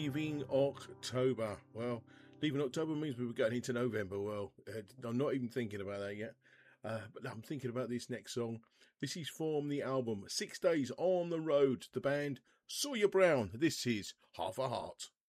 Leaving October. Well, leaving October means we were going into November. Well, I'm not even thinking about that yet. But I'm thinking about this next song. This is from the album 6 Days on the Road. The band Sawyer Brown. This is Half a Heart.